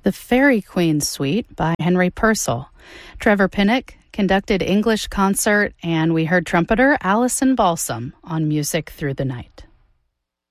The Fairy Queen Suite by Henry Purcell. Trevor Pinnock conducted English concert, and we heard trumpeter Allison Balsam on Music Through the Night.